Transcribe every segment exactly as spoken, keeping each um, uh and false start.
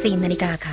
สี่นาฬิกาค่ะ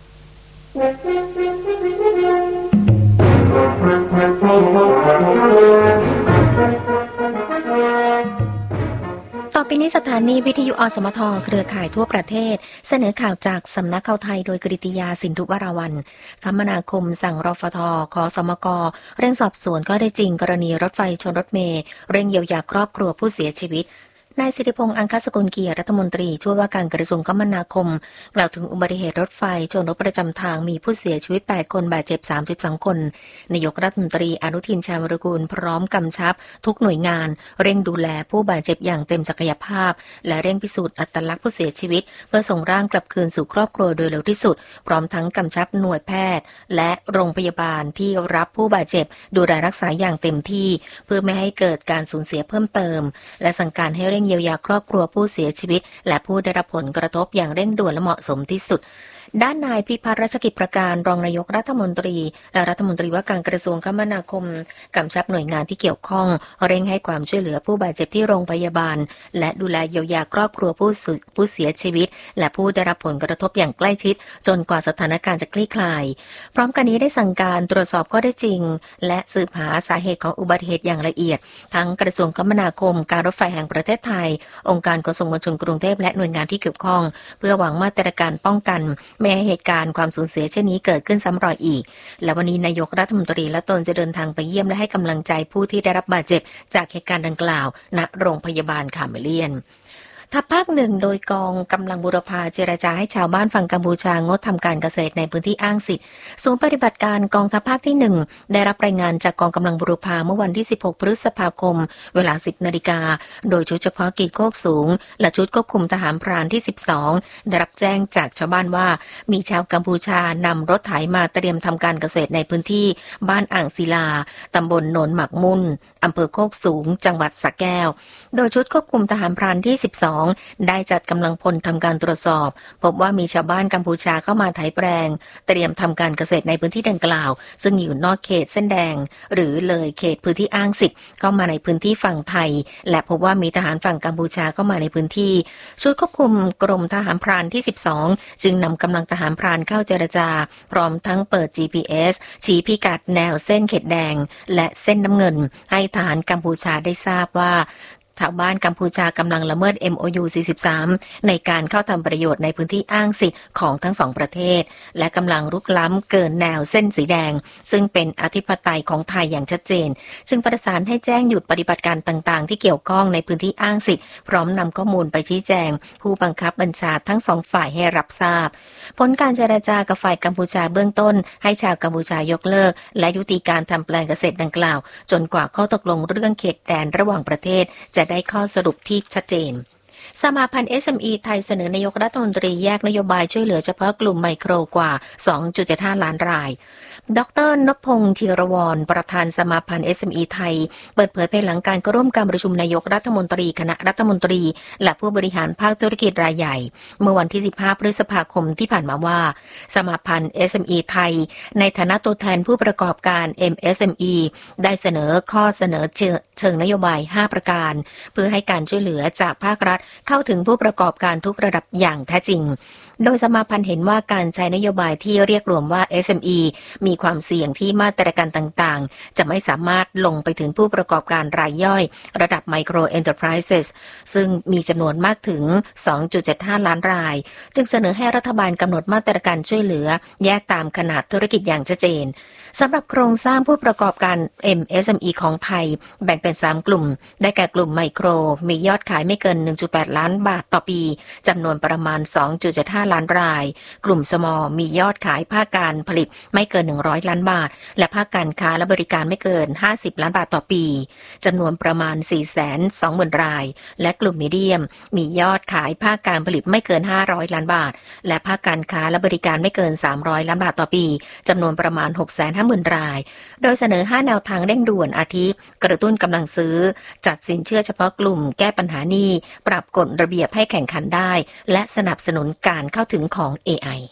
ต่อไปนี้สถานีวิทยุอสมทเครือข่ายทั่วประเทศเสนอข่าวจากสำนักข่าวไทยโดยกฤติยาสินธุวราวัลย์คมนาคมสั่งรฟทขอสมกเร่งสอบสวนข้อเท็จจริงกรณีรถไฟชนรถเมล์เร่งเยียวยาครอบครัวผู้เสียชีวิตนายสิทธิพงษ์อังคสกุลเกียรติรัฐมนตรีช่วยว่าการกระทรวงคมนาคมกล่าวถึงอุบัติเหตุรถไฟชนรถประจำทางมีผู้เสียชีวิตแปดคนบาดเจ็บสามสิบสองคนนายกรัฐมนตรีอนุทินชาญวิรากูลพร้อมกำชับทุกหน่วยงานเร่งดูแลผู้บาดเจ็บอย่างเต็มศักยภาพและเร่งพิสูจน์อัตลักษณ์ผู้เสียชีวิตเพื่อส่งร่างกลับคืนสู่ครอบครัวโดยเร็วที่สุดพร้อมทั้งกำชับหน่วยแพทย์และโรงพยาบาลที่รับผู้บาดเจ็บดูแลรักษาอย่างเต็มที่เพื่อไม่ให้เกิดการสูญเสียเพิ่มเติมและสั่งการให้เร่งเยียวยาครอบครัวผู้เสียชีวิตและผู้ได้รับผลกระทบอย่างเร่งด่วนและเหมาะสมที่สุดด้านนายพิพัฒน์รัชกิจประการรองนายกรัฐมนตรีและรัฐมนตรีว่าการกระทรวงคมนาคมกำชับหน่วยงานที่เกี่ยวข้องเร่งให้ความช่วยเหลือผู้บาดเจ็บที่โรงพยาบาลและดูแลเยียวยาครอบครัวผู้ผู้เสียชีวิตและผู้ได้รับผลกระทบอย่างใกล้ชิดจนกว่าสถานการณ์จะคลี่คลายพร้อมกันนี้ได้สั่งการตรวจสอบข้อเท็จจริงและสืบหาสาเหตุของอุบัติเหตุอย่างละเอียดทั้งกระทรวงคมนาคมการรถไฟแห่งประเทศไทยองค์การขนส่งมวลชนกรุงเทพและหน่วยงานที่เกี่ยวข้องเพื่อหวังมาตรการป้องกันไม่ให้เหตุการณ์ความสูญเสียเช่นนี้เกิดขึ้นซ้ำรอยอีกและวันนี้นายกรัฐมนตรีและตนจะเดินทางไปเยี่ยมและให้กำลังใจผู้ที่ได้รับบาดเจ็บจากเหตุการณ์ดังกล่าวณโรงพยาบาลคาเมเลียนทัพภาคหนึ่งโดยกองกำลังบูรพาเจรจาให้ชาวบ้านฝั่งกัมพูชางดทำการเกษตรในพื้นที่อ้างสิทธิ์ศูนย์ปฏิบัติการกองทัพภาคที่หนึ่งได้รับรายงานจากกองกำลังบูรพาเมื่อวันที่สิบหกพฤษภาคมเวลาสิบนาฬิกาโดยชุดเฉพาะกิจโคกสูงและชุดควบคุมทหารพรานที่สิบสองได้รับแจ้งจากชาวบ้านว่ามีชาวกัมพูชานำรถไถมาเตรียมทำการเกษตรในพื้นที่บ้านอ่างศิลาตำบลโนนหมักมุ่นอำเภอโคกสูงจังหวัดสระแก้วโดยชุดควบคุมทหารพรานที่สิบสองได้จัดกำลังพลทำการตรวจสอบพบว่ามีชาวบ้านกัมพูชาเข้ามาไถแปลงเตรียมทำการเกษตรในพื้นที่ดังกล่าวซึ่งอยู่นอกเขตเส้นแดงหรือเลยเขตพื้นที่อ้างสิทธิ์เข้ามาในพื้นที่ฝั่งไทยและพบว่ามีทหารฝั่งกัมพูชาเข้ามาในพื้นที่ชุดควบคุมกรมทหารพรานที่สิบสองจึงนำกำลังทหารพรานเข้าเจรจาพร้อมทั้งเปิด จี พี เอส ชี้พิกัดแนวเส้นเขตแดงและเส้นน้ำเงินให้ทหารกัมพูชาได้ทราบว่าชาวบ้านกัมพูชากำลังละเมิด เอ็ม โอ ยู สี่สิบสามในการเข้าทำประโยชน์ในพื้นที่อ้างสิทธิ์ของทั้งสองประเทศและกำลังรุกล้ำเกินแนวเส้นสีแดงซึ่งเป็นอธิปไตยของไทยอย่างชัดเจนจึงประสานให้แจ้งหยุดปฏิบัติการต่างๆที่เกี่ยวข้องในพื้นที่อ้างสิทธิ์พร้อมนำข้อมูลไปชี้แจงผู้บังคับบัญชาทั้งสองฝ่ายให้รับทราบผลการเจรจากับฝ่ายกัมพูชาเบื้องต้นให้ชาวกัมพูชายกเลิกและยุติการทำแปลงเกษตรดังกล่าวจนกว่าข้อตกลงเรื่องเขตแดนระหว่างประเทศจะได้ข้อสรุปที่ชัดเจนสมาพันธ์ เอส เอ็ม อี ไทยเสนอนายกรัฐมนตรีแยกนโยบายช่วยเหลือเฉพาะกลุ่มไมโครกว่า สองจุดเจ็ดห้า ล้านรายดร.นพพงษ์ธีรวรประธานสมาพันธ์ เอส เอ็ม อี ไทยเปิดเผยภายหลังการเข้าร่วมการประชุมนายกรัฐมนตรีคณะรัฐมนตรีและผู้บริหารภาคธุรกิจรายใหญ่เมื่อวันที่สิบห้าพฤษภาคมที่ผ่านมาว่าสมาพันธ์ เอส เอ็ม อี ไทยในฐานะตัวแทนผู้ประกอบการ เอ็ม เอส เอ็ม อี ได้เสนอข้อเสนอเชิงนโยบายห้าประการเพื่อให้การช่วยเหลือจากภาครัฐเข้าถึงผู้ประกอบการทุกระดับอย่างแท้จริงโดยสมาพันธ์เห็นว่าการใช้นโยบายที่เรียกรวมว่า เอส เอ็ม อี มีความเสี่ยงที่มาตรการต่างๆจะไม่สามารถลงไปถึงผู้ประกอบการรายย่อยระดับ Micro Enterprises ซึ่งมีจำนวนมากถึง สองจุดเจ็ดห้า ล้านรายจึงเสนอให้รัฐบาลกำหนดมาตรการช่วยเหลือแยกตามขนาดธุรกิจอย่างชัดเจนสำหรับโครงสร้างผู้ประกอบการ เอ็ม เอส เอ็ม อี ของไทยแบ่งเป็นสามกลุ่มได้แก่กลุ่มไมโครมียอดขายไม่เกิน หนึ่งจุดแปด ล้านบาทต่อปีจำนวนประมาณ สองจุดเจ็ดห้า ล้านรายกลุ่ม Small มียอดขายภาคการผลิตไม่เกินหนึ่งร้อยล้านบาทและภาคการค้าและบริการไม่เกินห้าสิบล้านบาทต่อปีจำนวนประมาณ สี่แสนสองหมื่น รายและกลุ่มมีเดียมมียอดขายภาคการผลิตไม่เกินห้าร้อยล้านบาทและภาคการค้าและบริการไม่เกินสามร้อยล้านบาทต่อปีจำนวนประมาณ หกแสนห้าหมื่น รายโดยเสนอห้าแนวทางเร่งด่วนอาทิกระตุ้นกำลังซื้อจัดสินเชื่อเฉพาะกลุ่มแก้ปัญหาหนี้ปรับกฎระเบียบให้แข่งขันได้และสนับสนุนการเข้าถึงของ เอ ไอ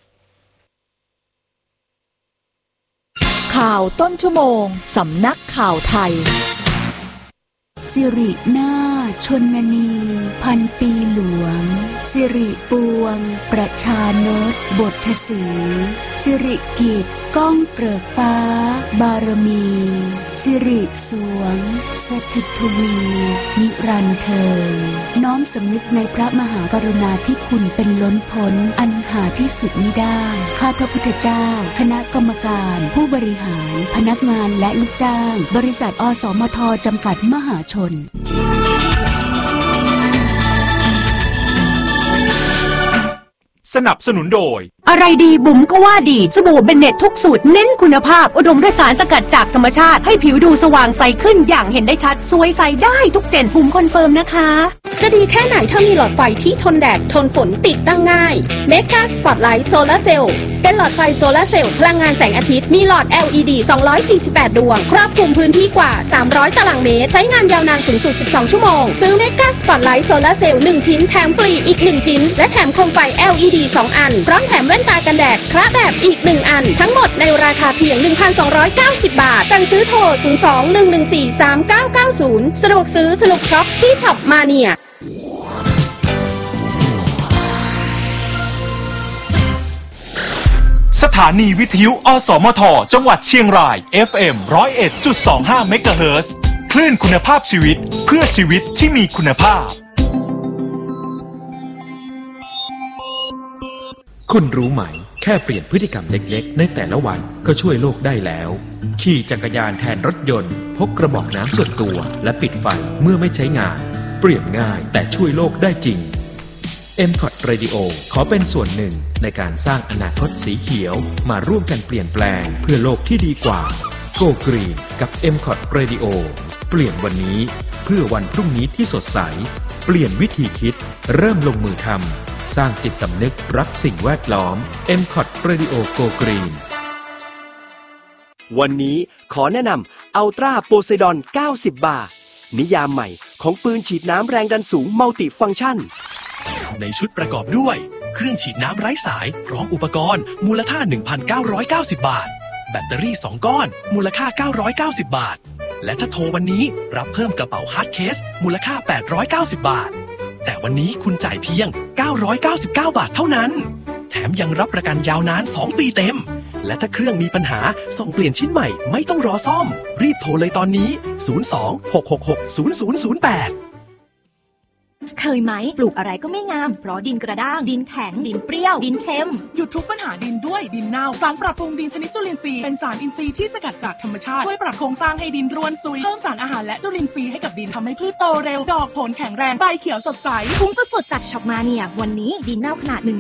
ข่าวต้นชั่วโมงสำนักข่าวไทยสิรินาถชนนีพันปีหลวงสิริปวงประชานนท์บททสีสิริกิจก้องเกริกฟ้าบารมีสิริสวงสถิตทวีนิรันดร์เทินน้อมสำนึกในพระมหากรุณาธิคุณเป็นล้นพ้นอันหาที่สุดมิได้ข้าพระพุทธเจ้าคณะกรรมการผู้บริหารพนักงานและลูกจ้างบริษัทอสมทจำกัดมหาชนสนับสนุนโดยอะไรดีบุ๋มก็ว่าดีสบู่เบนเน็ตทุกสูตรเน้นคุณภาพอุดมด้วยสารสกัดจากธรรมชาติให้ผิวดูสว่างใสขึ้นอย่างเห็นได้ชัดสวยใสได้ทุกเจนบุ๋มคอนเฟิร์มนะคะจะดีแค่ไหนถ้ามีหลอดไฟที่ทนแดดทนฝนติดตั้งง่าย Mega Spotlight Solar Cell เป็นหลอดไฟโซลาร์เซลล์พลังงานแสงอาทิตย์มีหลอด แอล อี ดี สองร้อยสี่สิบแปด ดวงครอบคลุมพื้นที่กว่าสามร้อยตารางเมตรใช้งานยาวนานสูงสุดสิบสองชั่วโมงซื้อ Mega Spotlight Solar Cell หนึ่งชิ้นแถมฟรีอีกหนึ่งชิ้นและแถมโคมไฟ แอล อี ดี สองอันพร้อมแถมแว่นตากันแดดคละแบบอีกหนึ่งอันทั้งหมดในราคาเพียง หนึ่งพันสองร้อยเก้าสิบ บาทสั่งซื้อโทรศูนย์ สอง หนึ่ง หนึ่ง สี่ สาม เก้า เก้า ศูนย์สะดวกซื้อสนุกช็อปที่ช็อปมาเนียสถานีวิทยุอสมทจังหวัดเชียงราย เอฟ เอ็ม หนึ่งศูนย์เอ็ดจุดสองห้า เมกะเฮิรตซ์คลื่นคุณภาพชีวิตเพื่อชีวิตที่มีคุณภาพคุณรู้ไหมแค่เปลี่ยนพฤติกรรมเล็กๆในแต่ละวันก็ช่วยโลกได้แล้วขี่จักรยานแทนรถยนต์พกกระบอกน้ำส่วนตัวและปิดไฟเมื่อไม่ใช้งานเปลี่ยนง่ายแต่ช่วยโลกได้จริง เอ็ม คอท Radio ขอเป็นส่วนหนึ่งในการสร้างอนาคตสีเขียวมาร่วมกันเปลี่ยนแปลงเพื่อโลกที่ดีกว่า Go Green กับ เอ็ม คอท Radio เปลี่ยนวันนี้เพื่อวันพรุ่งนี้ที่สดใสเปลี่ยนวิธีคิดเริ่มลงมือทำสร้างจิตสำนึกรักสิ่งแวดล้อม เอ็ม คอท Radio Go Green วันนี้ขอแนะนำอัลตราโพไซดอนเก้าสิบบาร์นิยามใหม่ของปืนฉีดน้ำแรงดันสูงมัลติฟังก์ชันในชุดประกอบด้วยเครื่องฉีดน้ำไร้สายพร้อมอุปกรณ์มูลค่า หนึ่งพันเก้าร้อยเก้าสิบ บาทแบตเตอรี่สองก้อนมูลค่าเก้าร้อยเก้าสิบบาทและถ้าโทรวันนี้รับเพิ่มกระเป๋าฮาร์ดเคสมูลค่าแปดร้อยเก้าสิบบาทแต่วันนี้คุณจ่ายเพียงเก้าร้อยเก้าสิบเก้าบาทเท่านั้นแถมยังรับประกันยาวนานสองปีเต็มและถ้าเครื่องมีปัญหาส่งเปลี่ยนชิ้นใหม่ไม่ต้องรอซ่อมรีบโทรเลยตอนนี้ศูนย์ สอง หก หก หก ศูนย์ ศูนย์ ศูนย์ แปดเคยไหมปลูกอะไรก็ไม่งามเพราะดินกระด้างดินแข็งดินเปรี้ยวดินเค็มหยุดทุกปัญหาดินด้วยดินเน่าสารปรับปรุงดินชนิดจุลินทรีย์เป็นสารอินทรีย์ที่สกัดจากธรรมชาติช่วยปรับโครงสร้างให้ดินร่วนซุยเพิ่มสารอาหารและจุลินทรีย์ให้กับดินทำให้พืชโตเร็วดอกผลแข็งแรงใบเขียวสดใสคุ้มสุดๆจากช็อปมาเนียวันนี้ดินเน่าขนาดหนึ่ง